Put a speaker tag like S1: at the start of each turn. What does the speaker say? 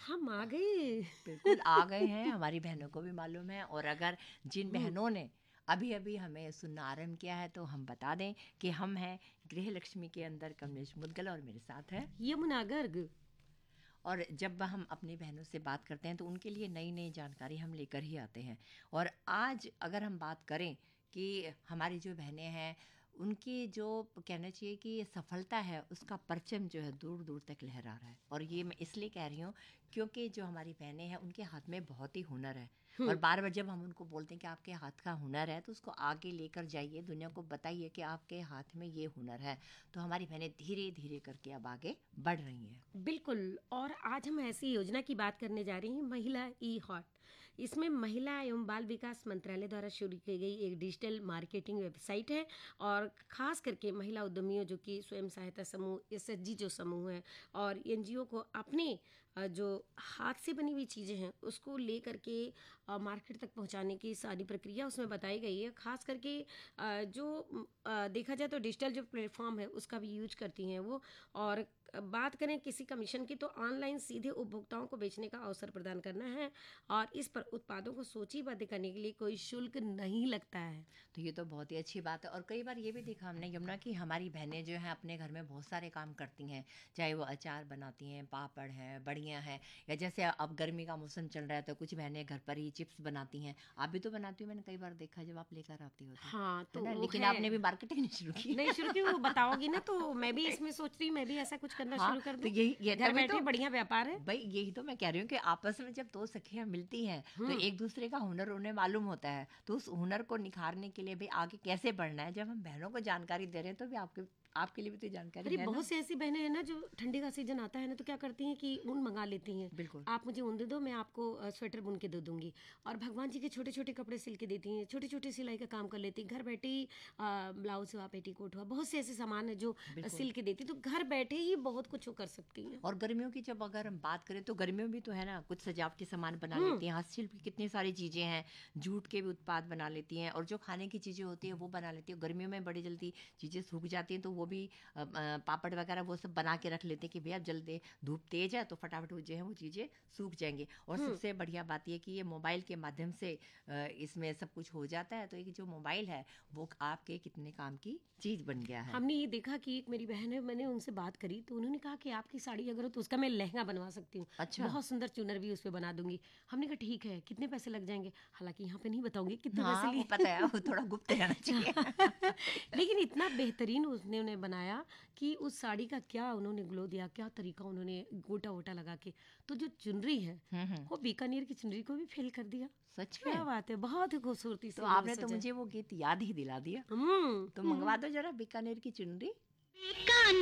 S1: हम आ गए।
S2: बिल्कुल आ गए हैं, हमारी बहनों को भी मालूम है। और अगर जिन बहनों ने अभी अभी हमें सुनना आरंभ किया है तो हम बता दें कि हम हैं गृह लक्ष्मी के अंदर कमलेश मुदगल और मेरे साथ है
S1: यमुना गर्ग।
S2: और जब हम अपनी बहनों से बात करते हैं तो उनके लिए नई नई जानकारी हम लेकर ही आते हैं। और आज अगर हम बात करें कि हमारी जो बहनें हैं उनकी जो कहना चाहिए कि ये सफलता है उसका परचम जो है दूर दूर तक लहरा रहा है। और ये मैं इसलिए कह रही हूँ क्योंकि जो हमारी बहनें हैं उनके हाथ में बहुत ही हुनर है। और बार बार जब हम उनको बोलते हैं कि आपके हाथ का हुनर है तो उसको आगे लेकर जाइए, दुनिया को बताइए कि आपके हाथ में ये हुनर है। तो हमारी बहनें धीरे धीरे करके अब आगे बढ़ रही हैं।
S1: बिल्कुल। और आज हम ऐसी योजना की बात करने जा रही हैं, महिला ई हॉट। इसमें महिला एवं बाल विकास मंत्रालय द्वारा शुरू की गई एक डिजिटल मार्केटिंग वेबसाइट है और खास करके महिला उद्यमियों जो कि स्वयं सहायता समूह, एसएचजी जो समूह है और एनजीओ को अपने जो हाथ से बनी हुई चीज़ें हैं उसको ले करके मार्केट तक पहुंचाने की सारी प्रक्रिया उसमें बताई गई है। खास करके जो देखा जाए तो डिजिटल जो प्लेटफॉर्म है उसका भी यूज करती हैं वो। और बात करें किसी कमीशन की तो ऑनलाइन सीधे उपभोक्ताओं को बेचने का अवसर प्रदान करना है और इस पर उत्पादों को सूचीबद्ध करने के लिए कोई शुल्क नहीं लगता है।
S2: तो ये तो बहुत ही अच्छी बात है। और कई बार ये भी देखा हमने यमुना कि हमारी बहनें जो हैं अपने घर में बहुत सारे काम करती हैं, चाहे वो अचार बनाती हैं, पापड़ हैं, बड़ियाँ हैं, या जैसे अब गर्मी का मौसम चल रहा है तो कुछ बहनें घर पर ही चिप्स बनाती हैं। आप भी तो बनाती हो, मैंने कई बार देखा जब आप लेकर आती हो
S1: हाँ
S2: है
S1: तो
S2: ना।
S1: वो
S2: लेकिन
S1: है।
S2: आपने भी मार्केटिंग नहीं शुरू की।
S1: नहीं शुरू की, वो बताओगी ना तो मैं भी इसमें सोच रही हूँ मैं भी ऐसा कुछ करना
S2: हाँ,
S1: शुरू कर
S2: तो
S1: दूँ।
S2: यही ये
S1: घर
S2: तभी
S1: बैठे
S2: तो
S1: बढ़िया व्यापार है।
S2: भाई यही तो मैं कह रही हूँ कि आपस में जब दो सखियां मिलती हैं तो एक दूसरे का हुनर उन्हें मालूम होता है। तो उस हुनर को निखारने के लिए भी आगे कैसे बढ़ना है, जब हम बहनों को जानकारी दे रहे हैं तो भी आपके लिए भी तो जानकारी
S1: अरे
S2: है
S1: बहुत
S2: ना।
S1: सी ऐसी बहनें हैं ना जो ठंडी का सीजन आता है ना तो क्या करती हैं कि ऊन मंगा लेती हैं।
S2: बिल्कुल।
S1: आप मुझे ऊन दे दो, मैं आपको स्वेटर बुन के दे दूंगी। और भगवान जी के छोटे छोटे कपड़े सिल के देती हैं, छोटी छोटी सिलाई का काम कर लेती हैं। घर बैठे ही ब्लाउज हुआ, पेटीकोट हुआ, बहुत से ऐसे सामान है जो सिल के देती, तो घर बैठे ही बहुत कुछ वो कर सकती हैं।
S2: और गर्मियों की जब अगर हम बात करें तो गर्मियों में तो है ना कुछ सजावटी सामान बना लेती हैं, हस्तशिल्प की कितनी सारी चीज़ें हैं, जूट के भी उत्पाद बना लेती हैं और जो खाने की चीज़ें होती हैं वो बना लेती हैं। गर्मियों में बड़ी जल्दी चीज़ें सूख जाती हैं तो वो भी पापड़ वगैरह वो सब बना के रख लेते हैं कि भैया जल्दी धूप तेज है तो फटाफट वो जो है वो चीज़ें सूख जाएंगी। और सबसे बढ़िया बात ये कि ये मोबाइल के माध्यम से इसमें सब कुछ हो जाता है। तो ये जो मोबाइल है वो आपके कितने काम की चीज़ बन गया है।
S1: हमने ये देखा कि एक मेरी बहन है, मैंने उनसे बात करी तो उन्होंने कहा कि आपकी साड़ी अगर हो तो उसका मैं लहंगा बनवा सकती हूँ।
S2: अच्छा।
S1: बहुत सुंदर चुनर भी उस पर बना दूंगी। हमने कहा ठीक है, कितने पैसे लग जाएंगे? हालांकि यहाँ पे नहीं बताऊंगी कितने पैसे
S2: हाँ वो
S1: लिए।
S2: पता है, वो थोड़ा गुप्त रहना चाहिए।
S1: लेकिन इतना बेहतरीन उसने उन्हें बनाया कि उस साड़ी का क्या उन्होंने ग्लो दिया, क्या तरीका उन्होंने गोटा वोटा लगा के। तो जो चुनरी है वो बीकानेर की चुनरी को भी फेल कर दिया।
S2: सच
S1: क्या
S2: में?
S1: बात है, बहुत ही खूबसूरती से
S2: तो
S1: उन्होंने
S2: आपने तो
S1: सजाया।
S2: मुझे वो गीत याद ही दिला दिया। तो
S1: हम्म।
S2: मंगवा दो जरा बीकानेर की चुनरी।